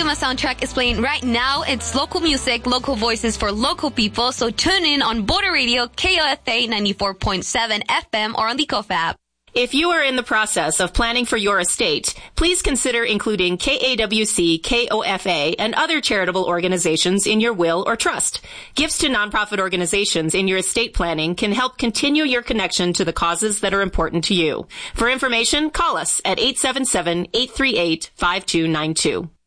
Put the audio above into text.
Yuma soundtrack is playing right now. It's local music, local voices for local people. So tune in on Border Radio, KOFA 94.7 FM or on the KOFA app. If you are in the process of planning for your estate, please consider including KAWC, KOFA, and other charitable organizations in your will or trust. Gifts to nonprofit organizations in your estate planning can help continue your connection to the causes that are important to you. For information, call us at 877-838-5292.